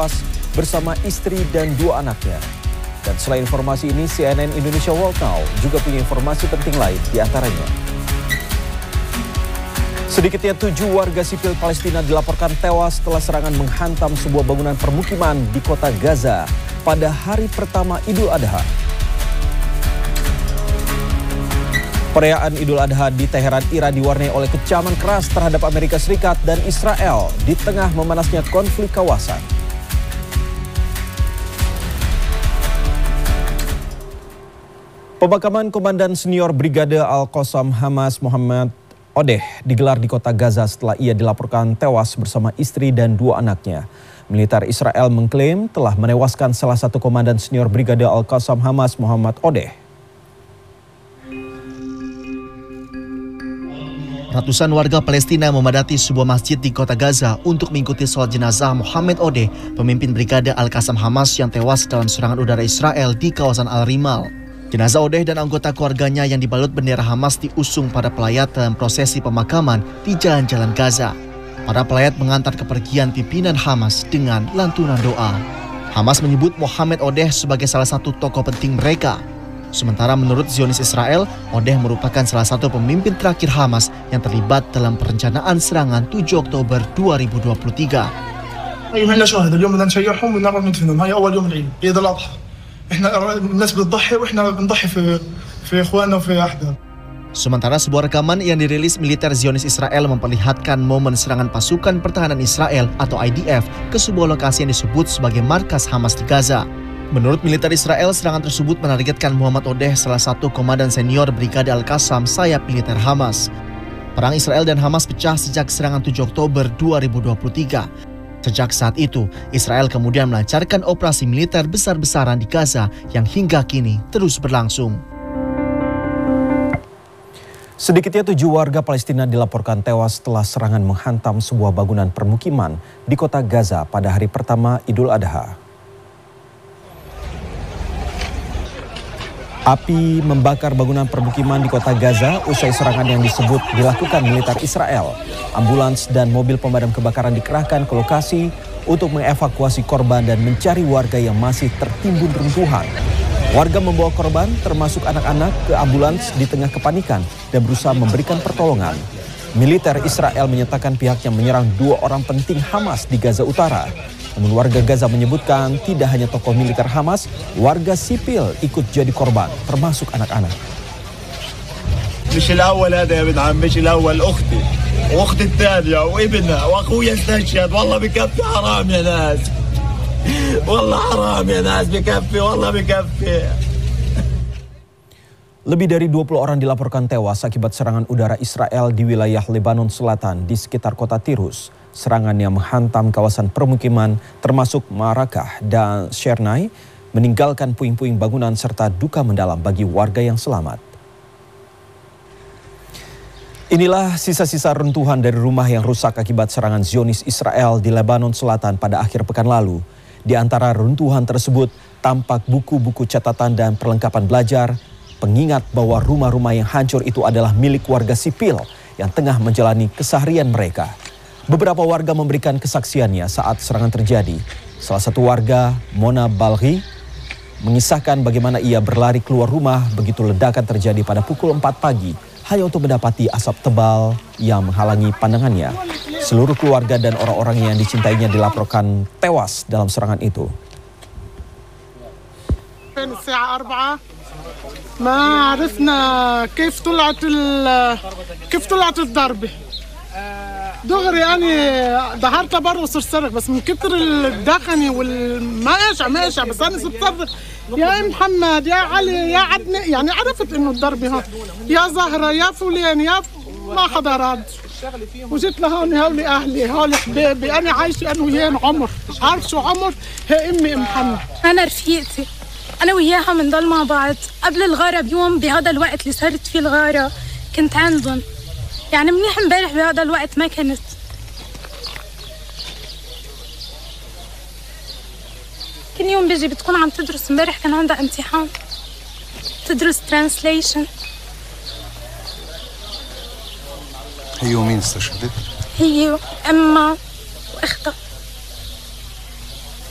tewas bersama istri dan 2 anaknya. Dan selain informasi ini, CNN Indonesia World Now juga punya informasi penting lain di antaranya. Sedikitnya 7 warga sipil Palestina dilaporkan tewas setelah serangan menghantam sebuah bangunan permukiman di kota Gaza pada hari pertama Idul Adha. Perayaan Idul Adha di Teheran, Iran diwarnai oleh kecaman keras terhadap Amerika Serikat dan Israel di tengah memanasnya konflik kawasan. Pemakaman Komandan Senior Brigade Al-Qassam Hamas Muhammad Odeh digelar di kota Gaza setelah ia dilaporkan tewas bersama istri dan 2 anaknya. Militer Israel mengklaim telah menewaskan salah satu Komandan Senior Brigade Al-Qassam Hamas Muhammad Odeh. Ratusan warga Palestina memadati sebuah masjid di kota Gaza untuk mengikuti sholat jenazah Muhammad Odeh, pemimpin Brigade Al-Qassam Hamas yang tewas dalam serangan udara Israel di kawasan Al-Rimal. Jenazah Odeh dan anggota keluarganya yang dibalut bendera Hamas diusung para pelayat dalam prosesi pemakaman di jalan-jalan Gaza. Para pelayat mengantar kepergian pimpinan Hamas dengan lantunan doa. Hamas menyebut Muhammad Odeh sebagai salah satu tokoh penting mereka. Sementara menurut Zionis Israel, Odeh merupakan salah satu pemimpin terakhir Hamas yang terlibat dalam perencanaan serangan 7 Oktober 2023. أيها الأشهاد اليوم بدنا نشيعهم ونعرف ندفنهم. هاي أول يوم العيد عيد الأضحى. إحنا الناس بتضحي وإحنا بنضحي في إخواننا وفي أحبابنا. Sementara sebuah rekaman yang dirilis militer Zionis Israel memperlihatkan momen serangan pasukan pertahanan Israel atau IDF ke sebuah lokasi yang disebut sebagai markas Hamas di Gaza. Menurut militer Israel, serangan tersebut menargetkan Muhammad Odeh, salah satu komandan senior Brigade Al-Qassam sayap militer Hamas. Perang Israel dan Hamas pecah sejak serangan 7 Oktober 2023. Sejak saat itu, Israel kemudian melancarkan operasi militer besar-besaran di Gaza yang hingga kini terus berlangsung. Sedikitnya 7 warga Palestina dilaporkan tewas setelah serangan menghantam sebuah bangunan permukiman di kota Gaza pada hari pertama Idul Adha. Api membakar bangunan permukiman di kota Gaza usai serangan yang disebut dilakukan militer Israel. Ambulans dan mobil pemadam kebakaran dikerahkan ke lokasi untuk mengevakuasi korban dan mencari warga yang masih tertimbun runtuhan. Warga membawa korban termasuk anak-anak ke ambulans di tengah kepanikan dan berusaha memberikan pertolongan. Militer Israel menyatakan pihaknya menyerang 2 orang penting Hamas di Gaza Utara. Namun warga Gaza menyebutkan tidak hanya tokoh militer Hamas, warga sipil ikut jadi korban, termasuk anak-anak. مش الأول هذا يا ابن عم، مش الأول أختي وأختي الثانية وابنها وأخويا استشهد، والله بكفي حرام يا ناس، والله حرام يا ناس بكفي، والله بكفي. Lebih dari 20 orang dilaporkan tewas akibat serangan udara Israel di wilayah Lebanon Selatan di sekitar kota Tirus. Serangan yang menghantam kawasan permukiman termasuk Marakah dan Shernai meninggalkan puing-puing bangunan serta duka mendalam bagi warga yang selamat. Inilah sisa-sisa runtuhan dari rumah yang rusak akibat serangan Zionis Israel di Lebanon Selatan pada akhir pekan lalu. Di antara runtuhan tersebut tampak buku-buku catatan dan perlengkapan belajar, pengingat bahwa rumah-rumah yang hancur itu adalah milik warga sipil yang tengah menjalani keseharian mereka. Beberapa warga memberikan kesaksiannya saat serangan terjadi. Salah satu warga, Mona Balghi, mengisahkan bagaimana ia berlari keluar rumah begitu ledakan terjadi pada pukul 4 pagi hanya untuk mendapati asap tebal yang menghalangi pandangannya. Seluruh keluarga dan orang-orang yang dicintainya dilaporkan tewas dalam serangan itu. ما عرفنا كيف طلعت الضربة دغري أنا ظهرت برا وصرت صرخ بس من كتر الدخنة والما إيش بس أنا صرت صرخ يا محمد يا علي يا عدنان، يعني عرفت إنه الضربة هون يا زهرة يا فلان يا ما حدا رد. وجيت لهون هولي أهلي هولي حبايبي، أنا عايشة أنا وياهم عمر، عارف شو عمر؟ هي أمي محمد. أنا رفيقتي، أنا وياها بنضل مع بعض. قبل الغارة بيوم بهذا الوقت اللي صارت فيه الغارة كنت عندهم، يعني منيح امبارح بهذا الوقت ما كنت. كل يوم بيجي بتكون عم تدرس، امبارح كان عندها امتحان تدرس ترانسليشن. هي ومين استشهدت؟ هي وأمها وأختها.